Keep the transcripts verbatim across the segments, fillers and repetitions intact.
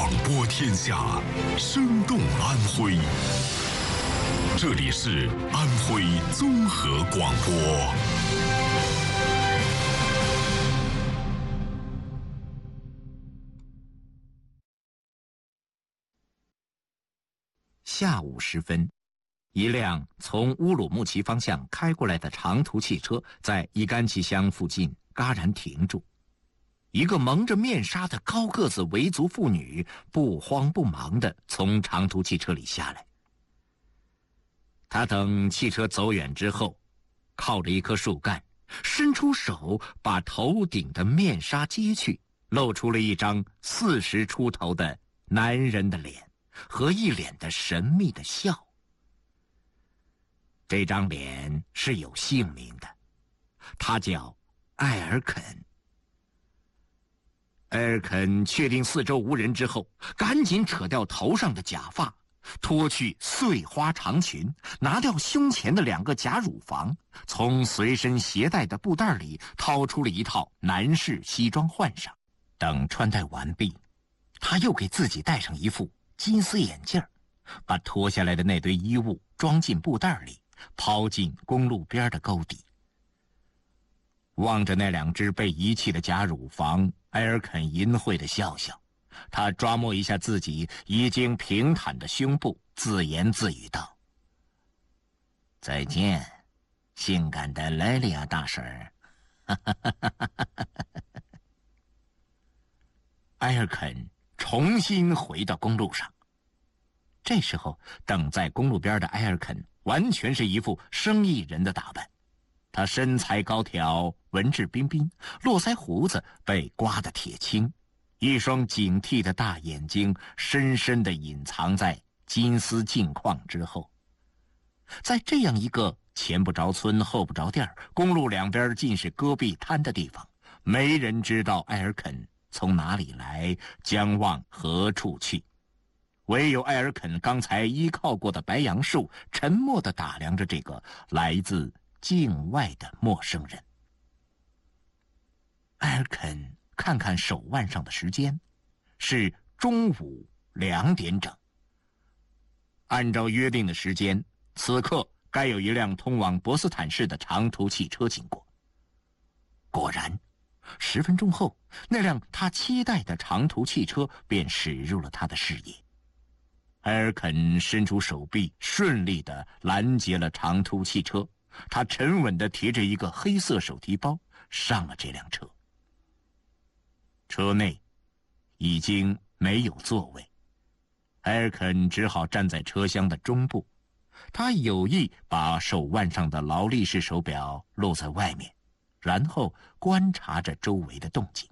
广播天下，生动安徽。这里是安徽综合广播。 下午时分，一辆从乌鲁木齐方向开过来的长途汽车在伊干旗乡附近戛然停住。一个蒙着面纱的高个子维族妇女不慌不忙地从长途汽车里下来。她等汽车走远之后，靠着一棵树干，伸出手把头顶的面纱揭去，露出了一张四十出头的男人的脸和一脸的神秘的笑。这张脸是有姓名的，他叫艾尔肯。埃尔肯确定四周无人之后，赶紧扯掉头上的假发，脱去碎花长裙，拿掉胸前的两个假乳房，从随身携带的布袋里掏出了一套男士西装换上。等穿戴完毕，他又给自己戴上一副金丝眼镜，把脱下来的那堆衣物装进布袋里，抛进公路边的沟底。望着那两只被遗弃的假乳房，埃尔肯淫秽地笑笑，他抓摸一下自己已经平坦的胸部，自言自语道：“再见，性感的莱利亚大婶儿。”埃尔肯重新回到公路上。这时候，等在公路边的埃尔肯完全是一副生意人的打扮。他身材高挑，文质彬彬，络腮胡子被刮得铁青，一双警惕的大眼睛深深地隐藏在金丝镜框之后。在这样一个前不着村后不着店，公路两边尽是戈壁滩的地方，没人知道埃尔肯从哪里来，将往何处去。唯有埃尔肯刚才依靠过的白杨树沉默地打量着这个来自境外的陌生人。埃尔肯看看手腕上的时间，是中午两点整。按照约定的时间，此刻该有一辆通往博斯坦市的长途汽车经过。果然，十分钟后，那辆他期待的长途汽车便驶入了他的视野。埃尔肯伸出手臂，顺利地拦截了长途汽车。他沉稳地提着一个黑色手提包上了这辆车。车内已经没有座位，埃尔肯只好站在车厢的中部。他有意把手腕上的劳力士手表露在外面，然后观察着周围的动静。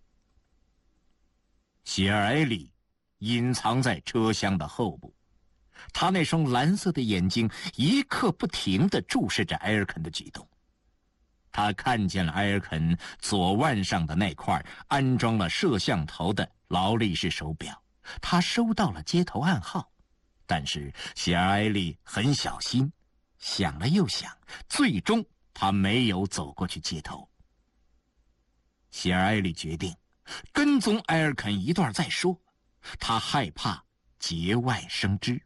希尔埃里隐藏在车厢的后部，他那双蓝色的眼睛一刻不停地注视着埃尔肯的举动。他看见了埃尔肯左腕上的那块安装了摄像头的劳力士手表，他收到了接头暗号。但是希尔埃利很小心，想了又想，最终他没有走过去接头。希尔埃利决定跟踪埃尔肯一段再说，他害怕节外生枝。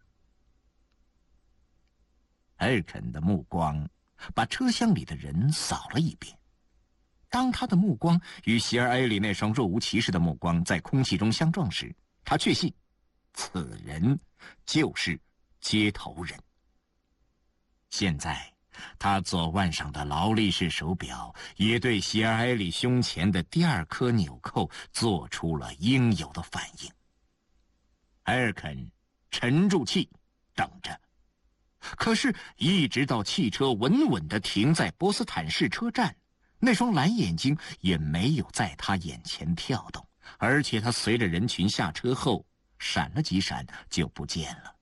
埃尔肯的目光把车厢里的人扫了一遍。当他的目光与希尔埃里那双若无其事的目光在空气中相撞时，他确信此人就是接头人。现在他左腕上的劳力士手表也对希尔埃里胸前的第二颗纽扣做出了应有的反应。埃尔肯沉住气等着，可是一直到汽车稳稳地停在波斯坦市车站，那双蓝眼睛也没有在他眼前跳动，而且他随着人群下车后闪了几闪就不见了。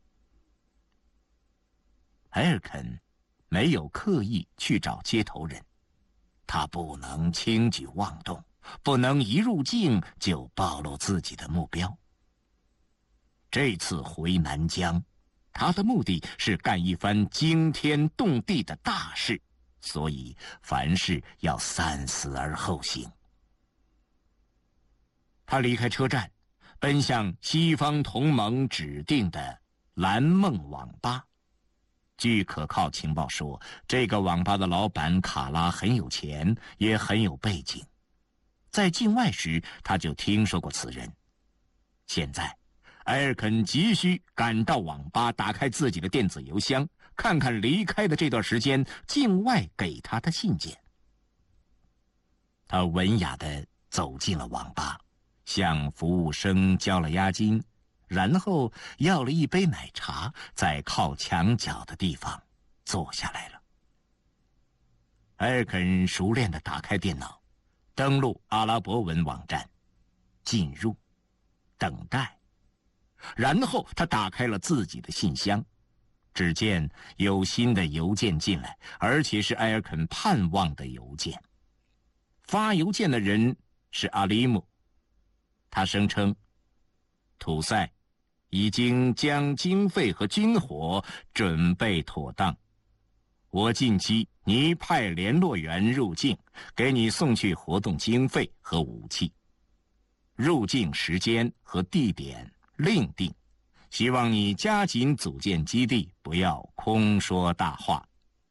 埃尔肯没有刻意去找接头人，他不能轻举妄动，不能一入境就暴露自己的目标。这次回南疆，他的目的是干一番惊天动地的大事，所以凡事要三思而后行。他离开车站， 奔向西方同盟指定的蓝梦网吧。据可靠情报说，这个网吧的老板卡拉很有钱，也很有背景。在境外时，他就听说过此人。现在，埃尔肯急需赶到网吧，打开自己的电子邮箱，看看离开的这段时间境外给他的信件。他文雅地走进了网吧，向服务生交了押金，然后要了一杯奶茶，在靠墙角的地方坐下来了。埃尔肯熟练地打开电脑，登录阿拉伯文网站，进入，等待。然后他打开了自己的信箱，只见有新的邮件进来，而且是埃尔肯盼望的邮件。发邮件的人是阿里姆，他声称土塞已经将经费和军火准备妥当，我近期拟派联络员入境，给你送去活动经费和武器，入境时间和地点另定，希望你加紧组建基地，不要空说大话。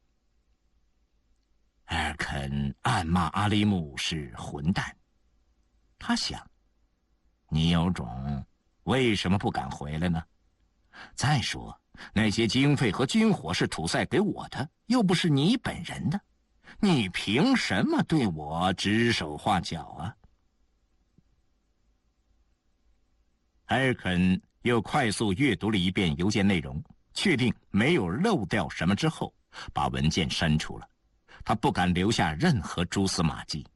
埃尔肯暗骂阿里姆是混蛋，他想，你有种，为什么不敢回来呢？再说，那些经费和军火是土塞给我的，又不是你本人的，你凭什么对我指手画脚啊？埃尔肯又快速阅读了一遍邮件内容，确定没有漏掉什么之后，把文件删除了。他不敢留下任何蛛丝马迹。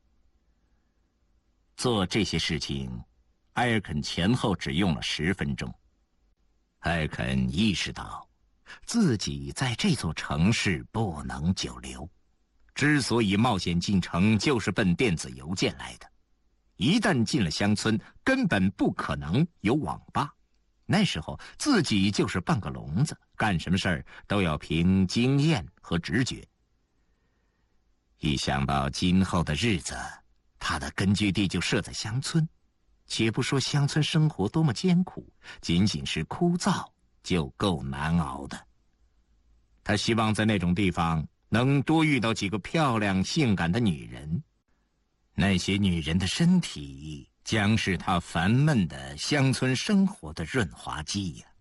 做这些事情，埃尔肯前后只用了十分钟。埃尔肯意识到，自己在这座城市不能久留。之所以冒险进城，就是奔电子邮件来的。一旦进了乡村，根本不可能有网吧。那时候自己就是半个聋子，干什么事儿都要凭经验和直觉。一想到今后的日子，他的根据地就设在乡村，且不说乡村生活多么艰苦，仅仅是枯燥就够难熬的。他希望在那种地方能多遇到几个漂亮性感的女人，那些女人的身体将是他烦闷的乡村生活的润滑剂呀。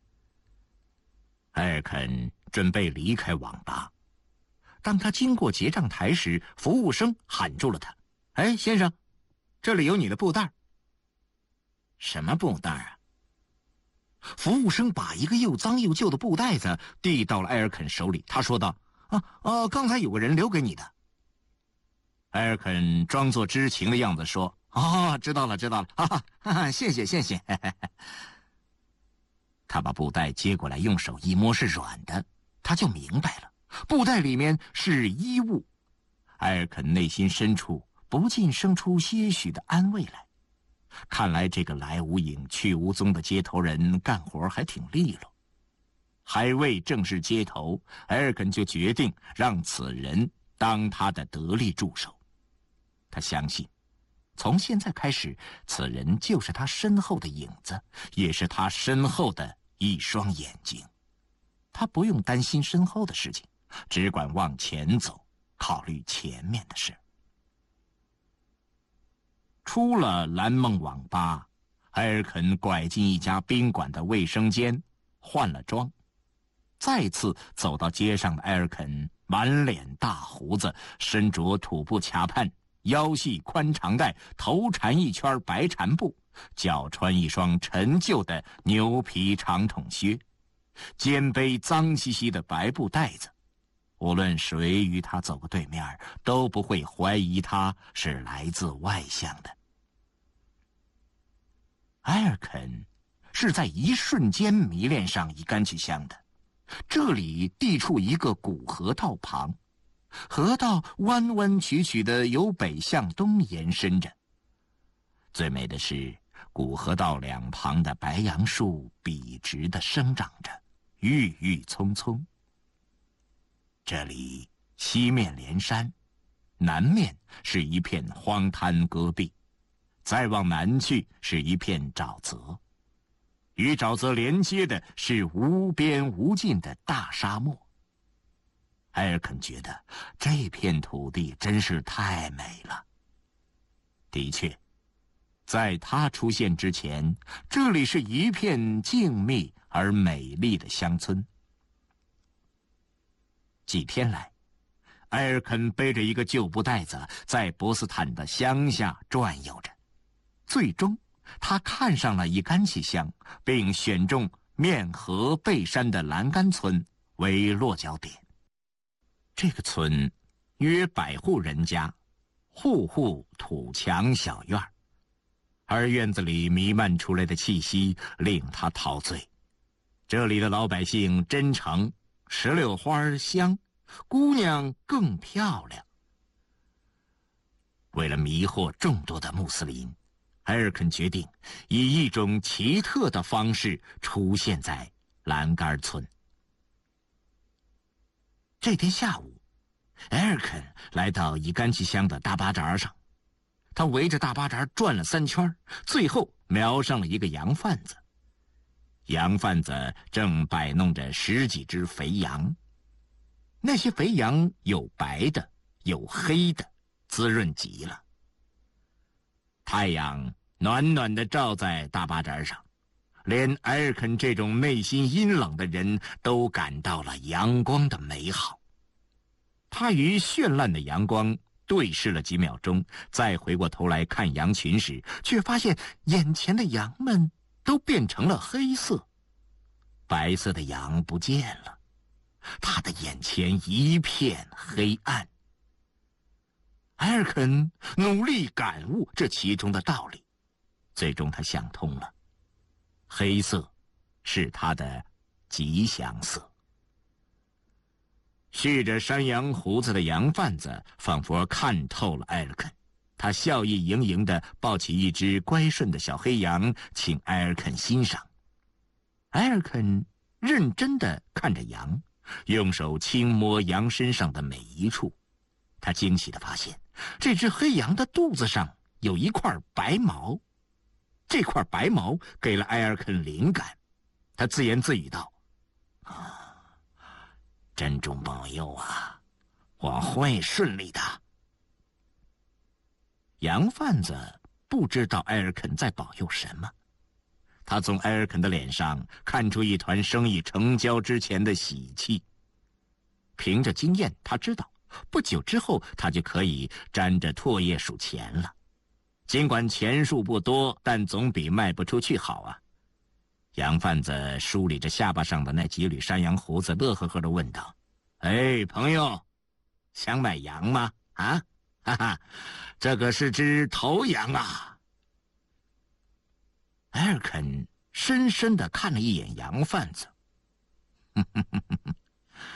埃尔肯准备离开网吧，当他经过结账台时，服务生喊住了他：“哎，先生，这里有你的布袋。”“什么布袋啊？”服务生把一个又脏又旧的布袋子递到了埃尔肯手里，他说道：“啊啊，刚才有个人留给你的。”埃尔肯装作知情的样子说：“哦，知道了，知道了，哈哈，哈哈，谢谢，谢谢。”他把布袋接过来，用手一摸是软的，他就明白了，布袋里面是衣物。埃尔肯内心深处不禁生出些许的安慰来，看来这个来无影去无踪的接头人干活还挺利落。还未正式接头，埃尔肯就决定让此人当他的得力助手。他相信，从现在开始，此人就是他身后的影子，也是他身后的一双眼睛。他不用担心身后的事情，只管往前走，考虑前面的事。出了蓝梦网吧，埃尔肯拐进一家宾馆的卫生间，换了装。再次走到街上的埃尔肯，满脸大胡子，身着土布卡畔，腰系宽长带，头缠一圈白缠布，脚穿一双陈旧的牛皮长筒靴，肩背脏兮兮的白布袋子。无论谁与他走过对面，都不会怀疑他是来自外乡的。埃尔肯是在一瞬间迷恋上伊甘曲乡的。这里地处一个古河道旁，河道弯弯曲曲的由北向东延伸着。最美的是，古河道两旁的白杨树笔直地生长着，郁郁葱葱。这里西面连山，南面是一片荒滩戈壁， 再往南去是一片沼泽，与沼泽连接的是无边无尽的大沙漠。埃尔肯觉得这片土地真是太美了。的确，在他出现之前，这里是一片静谧而美丽的乡村。几天来，埃尔肯背着一个旧布袋子在波斯坦的乡下转悠着，最终他看上了伊干齐乡，并选中面河背山的栏杆村为落脚点。这个村约百户人家，户户土墙小院，而院子里弥漫出来的气息令他陶醉。这里的老百姓真诚，石榴花香，姑娘更漂亮。为了迷惑众多的穆斯林，埃尔肯决定以一种奇特的方式出现在栏杆村。这天下午，埃尔肯来到伊干齐乡的大巴扎上，他围着大巴扎转了三圈，最后瞄上了一个羊贩子。羊贩子正摆弄着十几只肥羊，那些肥羊有白的，有黑的，滋润极了。太阳暖暖地照在大巴扎上，连埃尔肯这种内心阴冷的人都感到了阳光的美好。他与绚烂的阳光对视了几秒钟，再回过头来看羊群时，却发现眼前的羊们都变成了黑色，白色的羊不见了，他的眼前一片黑暗。埃尔肯努力感悟这其中的道理，最终他想通了，黑色是他的吉祥色。蓄着山羊胡子的羊贩子仿佛看透了埃尔肯，他笑意盈盈地抱起一只乖顺的小黑羊，请埃尔肯欣赏。埃尔肯认真地看着羊，用手轻摸羊身上的每一处。他惊喜地发现，这只黑羊的肚子上有一块白毛。这块白毛给了埃尔肯灵感，他自言自语道：啊，真主保佑啊，我会顺利的。羊贩子不知道埃尔肯在保佑什么，他从埃尔肯的脸上看出一团生意成交之前的喜气。凭着经验，他知道不久之后他就可以沾着唾液数钱了。尽管钱数不多，但总比卖不出去好啊。羊贩子梳理着下巴上的那几缕山羊胡子，乐呵呵地问道：哎，朋友，想买羊吗？啊，哈哈，这可是只头羊啊。埃尔肯深深地看了一眼羊贩子，哼哼哼哼哼，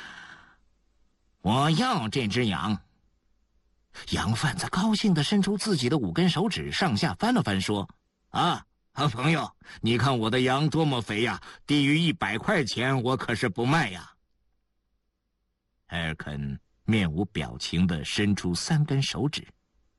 我要这只羊。羊贩子高兴地伸出自己的五根手指，上下翻了翻，说：啊啊，朋友，你看我的羊多么肥呀，低于一百块钱我可是不卖呀。埃尔肯面无表情地伸出三根手指。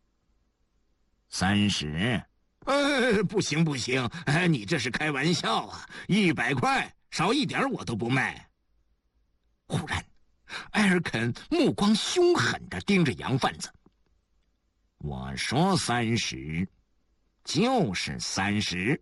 三十？呃，不行不行，哎，你这是开玩笑啊！一百块，少一点我都不卖。忽然，埃尔肯目光凶狠地盯着羊贩子。我说三十，就是三十。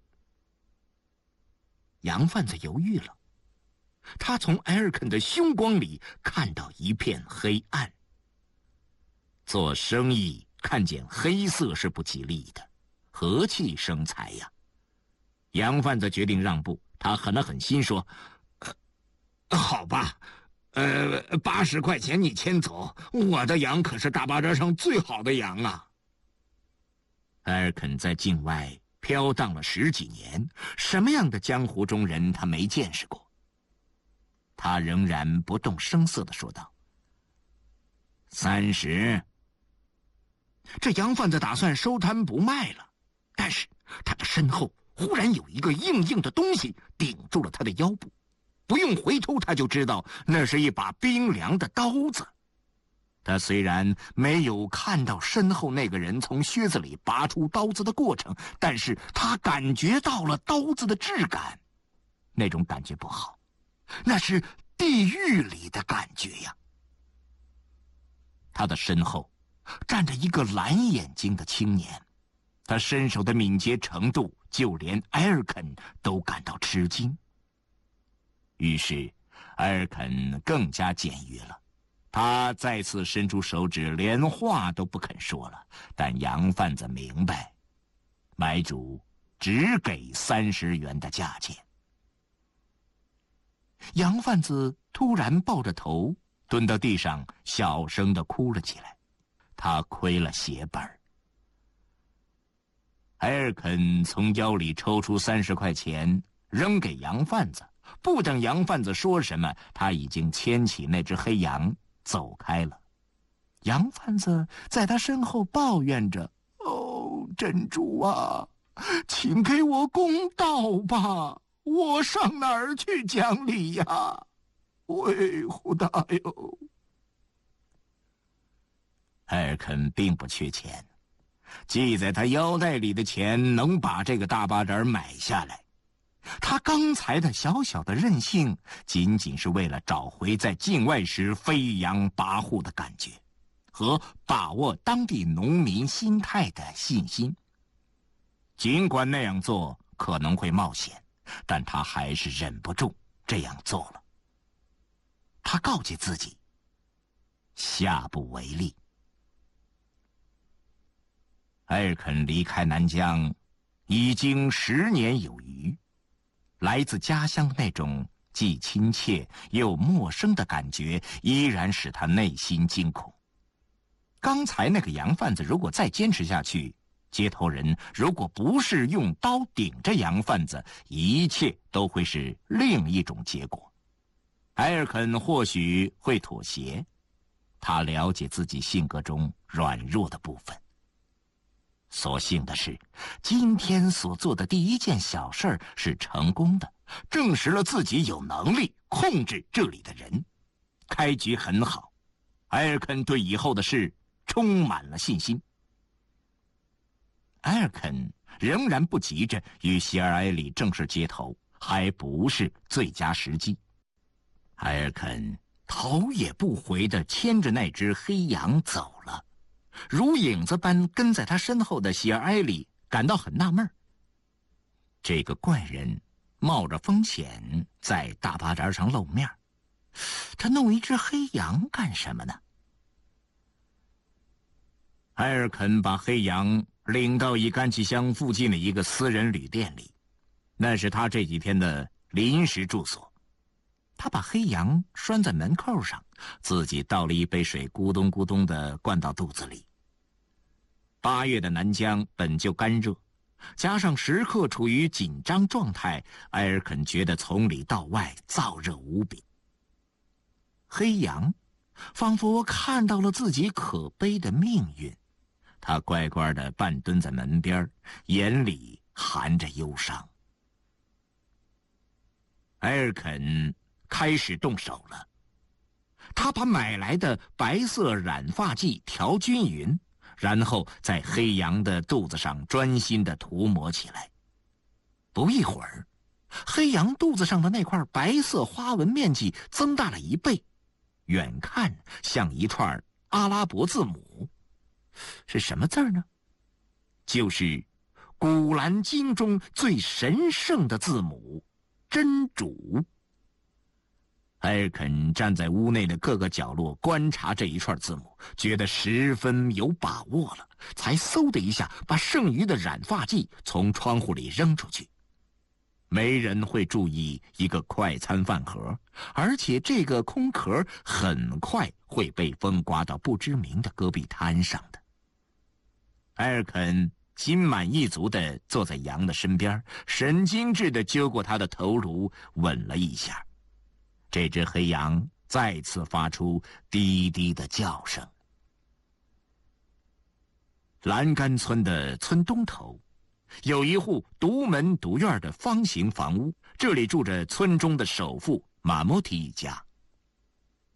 羊贩子犹豫了，他从埃尔肯的凶光里看到一片黑暗。做生意看见黑色是不吉利的，和气生财呀。羊贩子决定让步，他狠了狠心说：呃、好吧，呃，八十块钱你牵走，我的羊可是大巴扎上最好的羊啊。埃尔肯在境外飘荡了十几年，什么样的江湖中人他没见识过。他仍然不动声色地说道：三十。这羊贩子打算收摊不卖了，但是他的身后忽然有一个硬硬的东西顶住了他的腰部，不用回头他就知道那是一把冰凉的刀子。 他虽然没有看到身后那个人从靴子里拔出刀子的过程，但是他感觉到了刀子的质感。那种感觉不好，那是地狱里的感觉呀。他的身后站着一个蓝眼睛的青年，他身手的敏捷程度，就连埃尔肯都感到吃惊。于是埃尔肯更加简约了，他再次伸出手指，连话都不肯说了。但洋贩子明白，买主只给三十元的价钱。洋贩子突然抱着头蹲到地上，小声地哭了起来。他亏了血本。埃尔肯从腰里抽出三十块钱扔给洋贩子，不等洋贩子说什么，他已经牵起那只黑羊走开了。洋贩子在他身后抱怨着：“哦，真主啊，请给我公道吧！我上哪儿去讲理呀？维护大哟！”埃尔肯并不缺钱，系在他腰带里的钱能把这个大巴扎买下来。他刚才的小小的任性，仅仅是为了找回在境外时飞扬跋扈的感觉，和把握当地农民心态的信心。尽管那样做可能会冒险，但他还是忍不住这样做了。他告诫自己，下不为例。埃尔肯离开南疆已经十年有余，来自家乡的那种既亲切又陌生的感觉依然使他内心惊恐。刚才那个洋贩子如果再坚持下去，接头人如果不是用刀顶着洋贩子，一切都会是另一种结果。埃尔肯或许会妥协，他了解自己性格中软弱的部分。所幸的是，今天所做的第一件小事是成功的，证实了自己有能力控制这里的人。开局很好，埃尔肯对以后的事充满了信心。埃尔肯仍然不急着与希尔埃里正式接头，还不是最佳时机。埃尔肯头也不回地牵着那只黑羊走了。如影子般跟在他身后的希尔埃里感到很纳闷，这个怪人冒着风险在大巴扎上露面，他弄一只黑羊干什么呢？埃尔肯把黑羊领到以甘奇乡附近的一个私人旅店里，那是他这几天的临时住所。他把黑羊拴在门扣上，自己倒了一杯水，咕咚咕咚地灌到肚子里。八月的南疆本就干热，加上时刻处于紧张状态，埃尔肯觉得从里到外燥热无比。黑羊仿佛看到了自己可悲的命运，他乖乖地半蹲在门边，眼里含着忧伤。埃尔肯开始动手了，他把买来的白色染发剂调均匀，然后在黑羊的肚子上专心地涂抹起来。不一会儿，黑羊肚子上的那块白色花纹面积增大了一倍，远看像一串阿拉伯字母。是什么字儿呢？就是古兰经中最神圣的字母真主。埃尔肯站在屋内的各个角落观察这一串字母，觉得十分有把握了，才嗖的一下把剩余的染发剂从窗户里扔出去。没人会注意一个快餐饭盒，而且这个空壳很快会被风刮到不知名的戈壁滩上的。埃尔肯心满意足地坐在羊的身边，神经质地揪过他的头颅，吻了一下。这只黑羊再次发出低低的叫声。栏杆村的村东头有一户独门独院的方形房屋，这里住着村中的首富马莫提一家。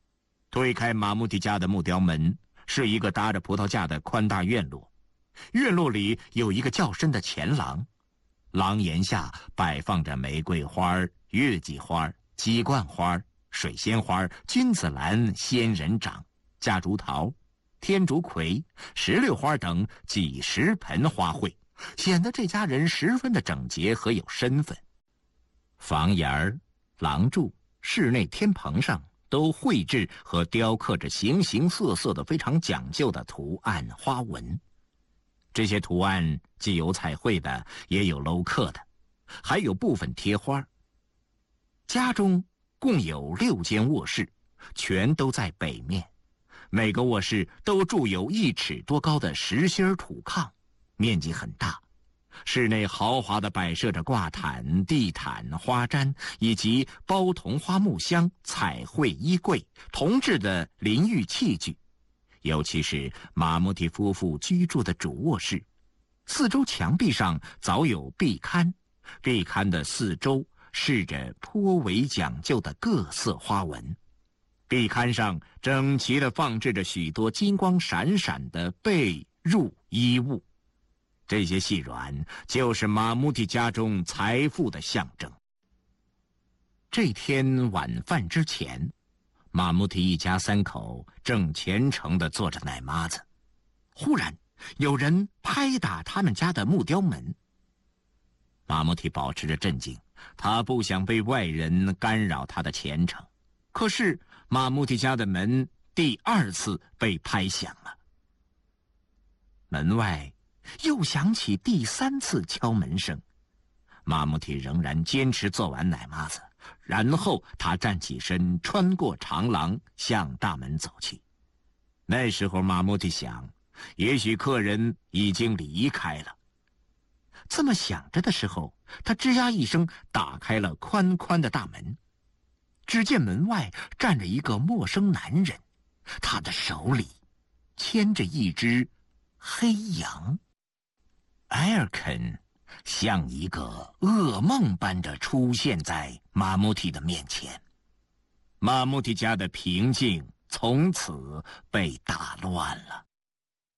推开马穆蒂家的木雕门，是一个搭着葡萄架的宽大院落。院落里有一个较深的前廊，廊檐下摆放着玫瑰花、月季花、鸡冠花、水仙花、君子兰、仙人掌、夹竹桃、天竺葵、石榴花等几十盆花卉，显得这家人十分的整洁和有身份。房檐儿、廊柱、室内天棚上都绘制和雕刻着形形色色的非常讲究的图案花纹。这些图案既有彩绘的，也有镂刻的，还有部分贴花。家中共有六间卧室，全都在北面，每个卧室都筑有一尺多高的石心土炕，面积很大。室内豪华地摆设着挂毯、地毯、花毡，以及包铜花木箱、彩绘衣柜、铜制的淋浴器具。尤其是马穆蒂夫妇居住的主卧室，四周墙壁上早有壁龛，壁龛的四周饰着颇为讲究的各色花纹。壁龛上整齐地放置着许多金光闪闪的被褥衣物，这些细软就是马穆蒂家中财富的象征。这天晚饭之前，马穆蒂一家三口正虔诚地做着奶妈子，忽然有人拍打他们家的木雕门。马穆蒂保持着镇静，他不想被外人干扰他的虔诚。可是马穆蒂家的门第二次被拍响了，门外又响起第三次敲门声。马穆蒂仍然坚持做完奶妈子，然后他站起身，穿过长廊，向大门走去。那时候马穆蒂想，也许客人已经离开了。这么想着的时候，他吱呀一声打开了宽宽的大门。只见门外站着一个陌生男人，他的手里牵着一只黑羊。埃尔肯像一个噩梦般地出现在马穆蒂的面前。马穆蒂家的平静从此被打乱了。